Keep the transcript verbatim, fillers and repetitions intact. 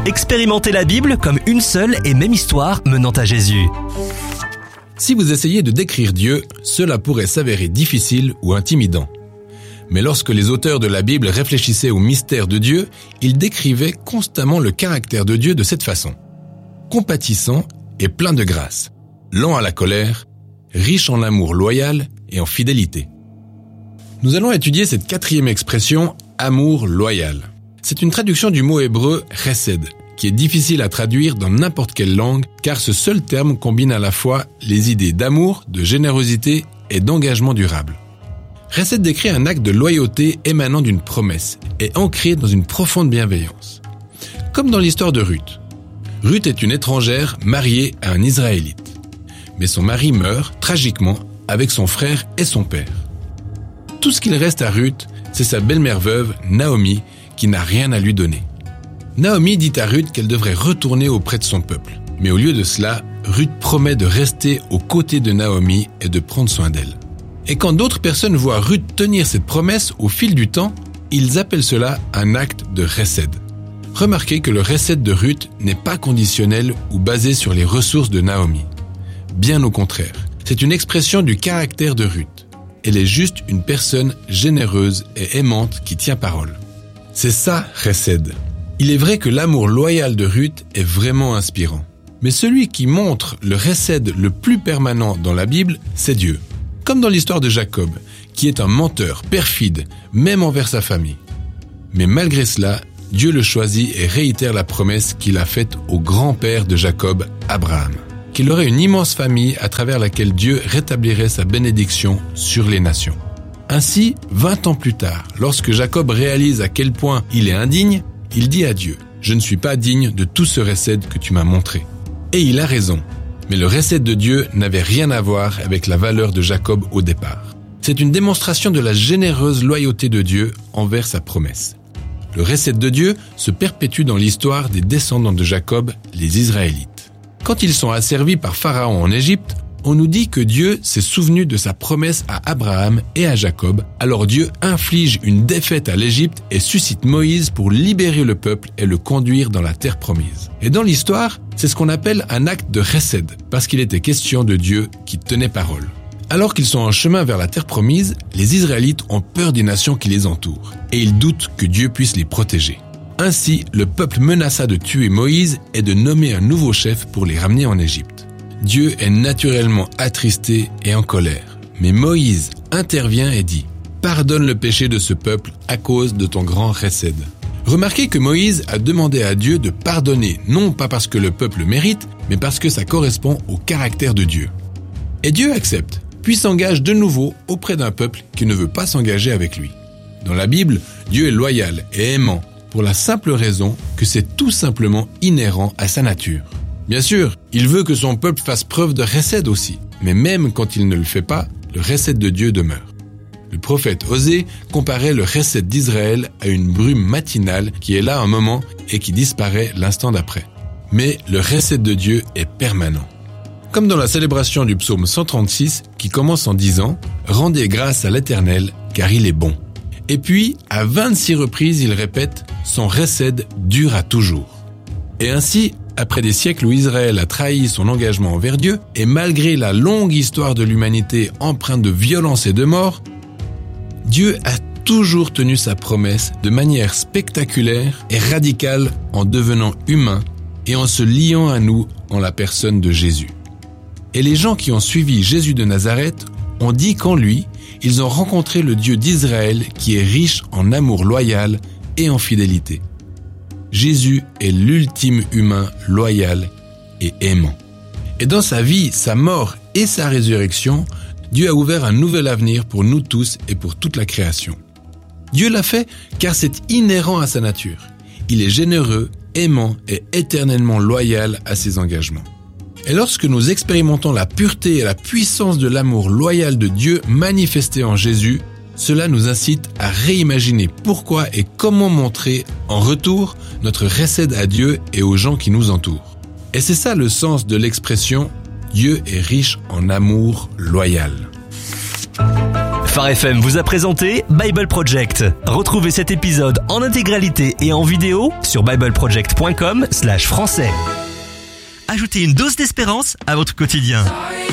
Expérimentez la Bible comme une seule et même histoire menant à Jésus. Si vous essayez de décrire Dieu, cela pourrait s'avérer difficile ou intimidant. Mais lorsque les auteurs de la Bible réfléchissaient au mystère de Dieu, ils décrivaient constamment le caractère de Dieu de cette façon. Compatissant et plein de grâce, lent à la colère, riche en amour loyal et en fidélité. Nous allons étudier cette quatrième expression, amour loyal. C'est une traduction du mot hébreu chesed, qui est difficile à traduire dans n'importe quelle langue, car ce seul terme combine à la fois les idées d'amour, de générosité et d'engagement durable. Chesed décrit un acte de loyauté émanant d'une promesse et ancré dans une profonde bienveillance. Comme dans l'histoire de Ruth. Ruth est une étrangère mariée à un Israélite. Mais son mari meurt, tragiquement, avec son frère et son père. Tout ce qu'il reste à Ruth, c'est sa belle-mère veuve, Naomi, qui n'a rien à lui donner. Naomi dit à Ruth qu'elle devrait retourner auprès de son peuple. Mais au lieu de cela, Ruth promet de rester aux côtés de Naomi et de prendre soin d'elle. Et quand d'autres personnes voient Ruth tenir cette promesse au fil du temps, ils appellent cela un acte de chesed. Remarquez que le chesed de Ruth n'est pas conditionnel ou basé sur les ressources de Naomi. Bien au contraire, c'est une expression du caractère de Ruth. Elle est juste une personne généreuse et aimante qui tient parole. C'est ça, chesed. Il est vrai que l'amour loyal de Ruth est vraiment inspirant. Mais celui qui montre le chesed le plus permanent dans la Bible, c'est Dieu. Comme dans l'histoire de Jacob, qui est un menteur, perfide, même envers sa famille. Mais malgré cela, Dieu le choisit et réitère la promesse qu'il a faite au grand-père de Jacob, Abraham, qu'il aurait une immense famille à travers laquelle Dieu rétablirait sa bénédiction sur les nations. Ainsi, vingt ans plus tard, lorsque Jacob réalise à quel point il est indigne, il dit à Dieu, « Je ne suis pas digne de tout ce chesed que tu m'as montré. » Et il a raison. Mais le chesed de Dieu n'avait rien à voir avec la valeur de Jacob au départ. C'est une démonstration de la généreuse loyauté de Dieu envers sa promesse. Le chesed de Dieu se perpétue dans l'histoire des descendants de Jacob, les Israélites. Quand ils sont asservis par Pharaon en Égypte, on nous dit que Dieu s'est souvenu de sa promesse à Abraham et à Jacob, alors Dieu inflige une défaite à l'Égypte et suscite Moïse pour libérer le peuple et le conduire dans la terre promise. Et dans l'histoire, c'est ce qu'on appelle un acte de chesed, parce qu'il était question de Dieu qui tenait parole. Alors qu'ils sont en chemin vers la terre promise, les Israélites ont peur des nations qui les entourent, et ils doutent que Dieu puisse les protéger. Ainsi, le peuple menaça de tuer Moïse et de nommer un nouveau chef pour les ramener en Égypte. Dieu est naturellement attristé et en colère. Mais Moïse intervient et dit « Pardonne le péché de ce peuple à cause de ton grand chesed. » Remarquez que Moïse a demandé à Dieu de pardonner, non pas parce que le peuple mérite, mais parce que ça correspond au caractère de Dieu. Et Dieu accepte, puis s'engage de nouveau auprès d'un peuple qui ne veut pas s'engager avec lui. Dans la Bible, Dieu est loyal et aimant, pour la simple raison que c'est tout simplement inhérent à sa nature. Bien sûr, il veut que son peuple fasse preuve de chesed aussi, mais même quand il ne le fait pas, le chesed de Dieu demeure. Le prophète Osée comparait le chesed d'Israël à une brume matinale qui est là un moment et qui disparaît l'instant d'après. Mais le chesed de Dieu est permanent. Comme dans la célébration du psaume cent trente-six qui commence en disant « Rendez grâce à l'Éternel, car il est bon ». Et puis, à vingt-six reprises, il répète « Son chesed dure à toujours ». Et ainsi, après des siècles où Israël a trahi son engagement envers Dieu, et malgré la longue histoire de l'humanité empreinte de violence et de mort, Dieu a toujours tenu sa promesse de manière spectaculaire et radicale en devenant humain et en se liant à nous en la personne de Jésus. Et les gens qui ont suivi Jésus de Nazareth ont dit qu'en lui, ils ont rencontré le Dieu d'Israël qui est riche en amour loyal et en fidélité. Jésus est l'ultime humain loyal et aimant. Et dans sa vie, sa mort et sa résurrection, Dieu a ouvert un nouvel avenir pour nous tous et pour toute la création. Dieu l'a fait car c'est inhérent à sa nature. Il est généreux, aimant et éternellement loyal à ses engagements. Et lorsque nous expérimentons la pureté et la puissance de l'amour loyal de Dieu manifesté en Jésus, cela nous incite à réimaginer pourquoi et comment montrer en retour notre chesed à Dieu et aux gens qui nous entourent. Et c'est ça le sens de l'expression « Dieu est riche en amour loyal ». Phare F M vous a présenté Bible Project. Retrouvez cet épisode en intégralité et en vidéo sur bible project point com slash français. Ajoutez une dose d'espérance à votre quotidien.